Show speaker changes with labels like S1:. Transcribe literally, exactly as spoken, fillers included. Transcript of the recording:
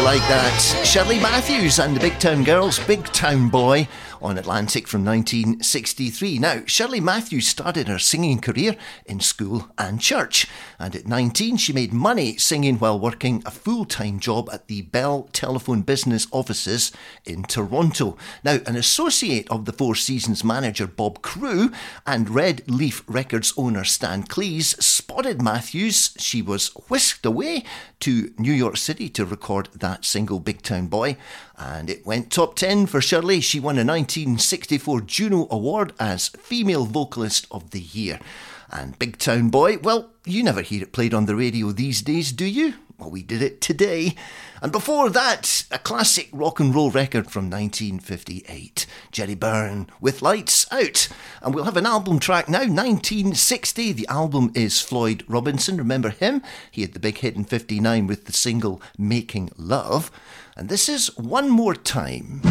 S1: like that. Shirley Matthews and the Big Town Girls, Big Town Boy, on Atlantic from nineteen sixty-three. Now, Shirley Matthews started her singing career in school and church, and at nineteen she made money singing while working a full-time job at the Bell Telephone Business offices in Toronto. Now, an associate of the Four Seasons manager Bob Crew and Red Leaf Records owner Stan Cleese spotted Matthews. She was whisked away to New York City to record that single, Big Town Boy, and it went top ten for Shirley. She won a nineteen sixty-four Juno Award as Female Vocalist of the Year. And Big Town Boy, well, you never hear it played on the radio these days, do you? Well, we did it today. And before that, a classic rock and roll record from nineteen fifty-eight, Jerry Byrne with Lights Out. And we'll have an album track now, nineteen sixty. The album is Floyd Robinson. Remember him? He had the big hit in fifty-nine with the single Making Love. And this is One More Time.